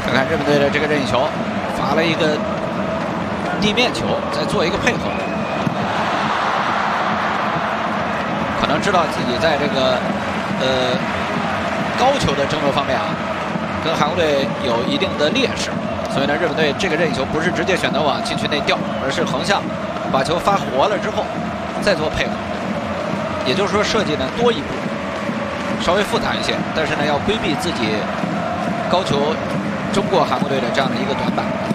看看日本队的这个任意球，发了一个地面球，再做一个配合，可能知道自己在这个高球的争夺方面啊，跟韩国队有一定的劣势，所以呢，日本队这个任意球不是直接选择往禁区内吊，而是横向把球发活了之后再做配合，也就是说设计呢多一步，稍微复杂一些，但是呢要规避自己高球中过韩国队的这样的一个短板。